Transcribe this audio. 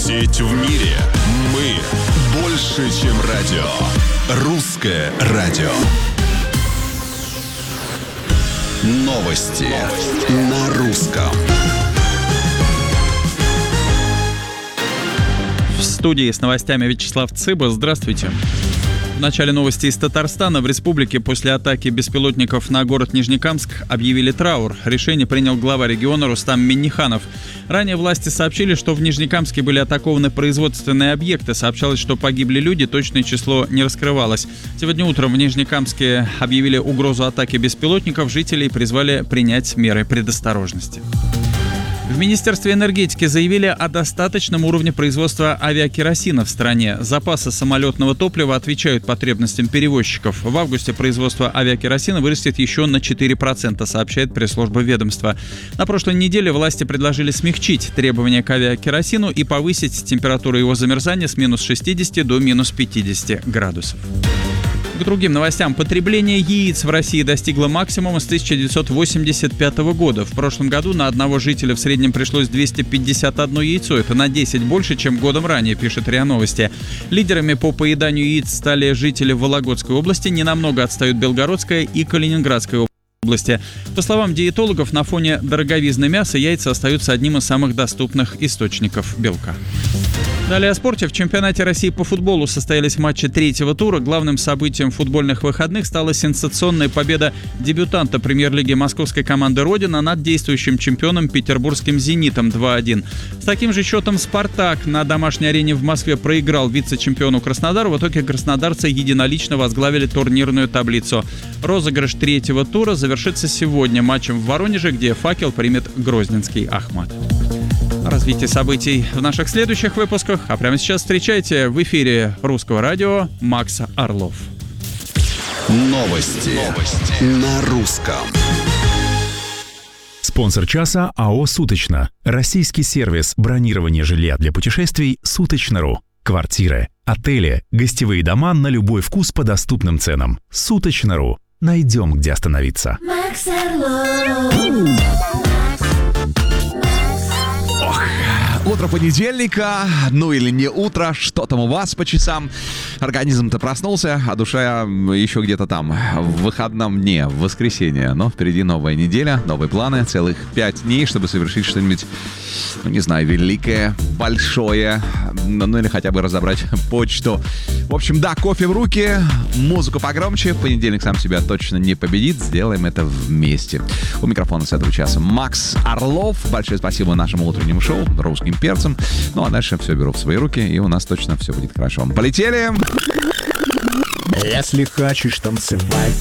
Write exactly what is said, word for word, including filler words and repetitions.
Сеть в мире. Мы больше, чем радио. Русское радио. Новости, Новости. На русском. В студии с новостями Вячеслав Цыба. Здравствуйте. В начале новости из Татарстана. В республике после атаки беспилотников на город Нижнекамск объявили траур. Решение принял глава региона Рустам Минниханов. Ранее власти сообщили, что в Нижнекамске были атакованы производственные объекты. Сообщалось, что погибли люди, точное число не раскрывалось. Сегодня утром в Нижнекамске объявили угрозу атаки беспилотников. Жителей призвали принять меры предосторожности. В Министерстве энергетики заявили о достаточном уровне производства авиакеросина в стране. Запасы самолетного топлива отвечают потребностям перевозчиков. В августе производство авиакеросина вырастет еще на четыре процента, сообщает пресс-служба ведомства. На прошлой неделе власти предложили смягчить требования к авиакеросину и повысить температуру его замерзания с минус шестидесяти до минус пятидесяти градусов. К другим новостям. Потребление яиц в России достигло максимума с тысяча девятьсот восемьдесят пятого года. В прошлом году на одного жителя в среднем пришлось двести пятьдесят одно яйцо. Это на десять больше, чем годом ранее, пишет РИА Новости. Лидерами по поеданию яиц стали жители Вологодской области, ненамного отстают Белгородская и Калининградская области. По словам диетологов, на фоне дороговизны мяса яйца остаются одним из самых доступных источников белка. Далее о спорте. В чемпионате России по футболу состоялись матчи третьего тура. Главным событием футбольных выходных стала сенсационная победа дебютанта премьер-лиги московской команды «Родина» над действующим чемпионом петербургским «Зенитом» два один. С таким же счетом «Спартак» на домашней арене в Москве проиграл вице-чемпиону Краснодару. В итоге краснодарцы единолично возглавили турнирную таблицу. Розыгрыш третьего тура завершится сегодня матчем в Воронеже, где «Факел» примет грозненский «Ахмат». Развитие событий в наших следующих выпусках. А прямо сейчас встречайте в эфире Русского радио Макса Орлов. Новости, Новости. На русском. Спонсор часа АО «Суточно». Российский сервис бронирования жилья для путешествий «Суточно.ру». Квартиры, отели, гостевые дома на любой вкус по доступным ценам. «Суточно.ру». Найдем, где остановиться. Макс Орлов. Утро понедельника, ну или не утро, что там у вас по часам? Организм-то проснулся, а душа еще где-то там, в выходном дне, в воскресенье. Но впереди новая неделя, новые планы, целых пять дней, чтобы совершить что-нибудь, ну не знаю, великое, большое, ну или хотя бы разобрать почту. В общем, да, кофе в руки, музыку погромче, понедельник сам себя точно не победит, сделаем это вместе. У микрофона с этого часа Макс Орлов. Большое спасибо нашему утреннему шоу «Русским перцем». Ну а дальше все беру в свои руки, и у нас точно все будет хорошо. Полетели! Если хочешь танцевать